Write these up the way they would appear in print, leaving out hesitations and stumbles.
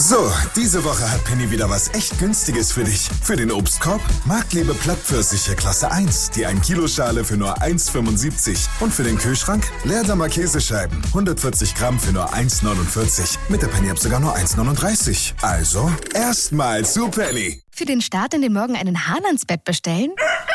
So, diese Woche hat Penny wieder was echt Günstiges für dich. Für den Obstkorb Marktlebe Plattpfirsiche Klasse 1, die 1 Kilo Schale für nur 1,75. Und für den Kühlschrank Leerdammer Käsescheiben, 140 Gramm für nur 1,49. Mit der Penny-App sogar nur 1,39. Also, erstmal zu Penny. Für den Start in den Morgen einen Hahn ans Bett bestellen?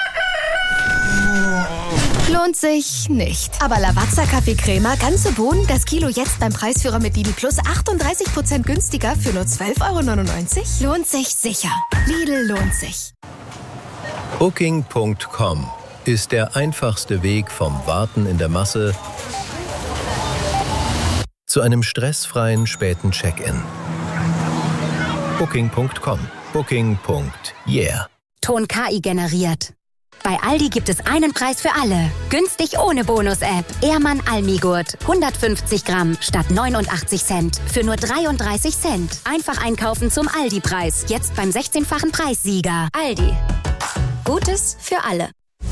Lohnt sich nicht. Aber Lavazza Kaffeecrema, ganze Bohnen, das Kilo jetzt beim Preisführer mit Lidl Plus 38% günstiger für nur 12,99 €? Lohnt sich sicher. Lidl lohnt sich. Booking.com ist der einfachste Weg vom Warten in der Masse zu einem stressfreien späten Check-in. Booking.com. Booking.yeah. Ton KI generiert. Bei Aldi gibt es einen Preis für alle. Günstig ohne Bonus-App. Ehrmann Almigurt. 150 Gramm statt 89 Cent. Für nur 33 Cent. Einfach einkaufen zum Aldi-Preis. Jetzt beim 16-fachen Preissieger. Aldi. Gutes für alle.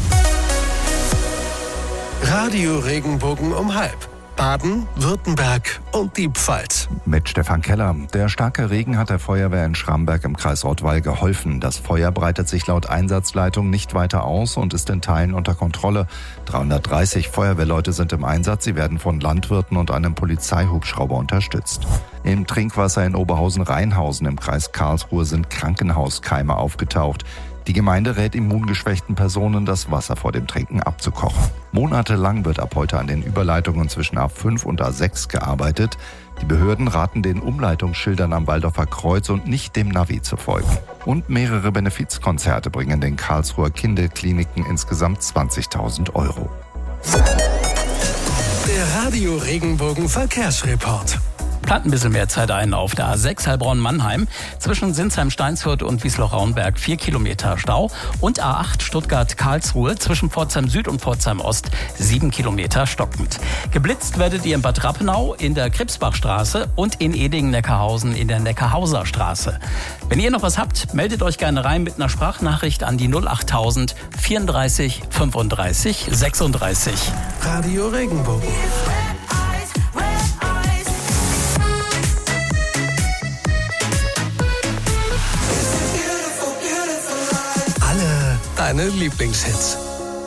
Radio Regenbogen um 12:30. Baden, Württemberg und die Pfalz. Mit Stefan Keller. Der starke Regen hat der Feuerwehr in Schramberg im Kreis Rottweil geholfen. Das Feuer breitet sich laut Einsatzleitung nicht weiter aus und ist in Teilen unter Kontrolle. 330 Feuerwehrleute sind im Einsatz. Sie werden von Landwirten und einem Polizeihubschrauber unterstützt. Im Trinkwasser in Oberhausen-Rheinhausen im Kreis Karlsruhe sind Krankenhauskeime aufgetaucht. Die Gemeinde rät immungeschwächten Personen, das Wasser vor dem Trinken abzukochen. Monatelang wird ab heute an den Überleitungen zwischen A5 und A6 gearbeitet. Die Behörden raten den Umleitungsschildern am Waldorfer Kreuz und nicht dem Navi zu folgen. Und mehrere Benefizkonzerte bringen den Karlsruher Kinderkliniken insgesamt 20.000 €. Der Radio Regenbogen Verkehrsreport. Plant ein bisschen mehr Zeit ein auf der A6 Heilbronn-Mannheim. Zwischen Sinsheim-Steinsfurt und Wiesloch-Raunberg 4 Kilometer Stau. Und A8 Stuttgart-Karlsruhe zwischen Pforzheim Süd und Pforzheim Ost 7 Kilometer stockend. Geblitzt werdet ihr in Bad Rappenau in der Kripsbachstraße und in Edingen-Neckarhausen in der Neckarhauser Straße. Wenn ihr noch was habt, meldet euch gerne rein mit einer Sprachnachricht an die 08000 34 35 36. Radio Regenbogen. Deine Lieblingshits.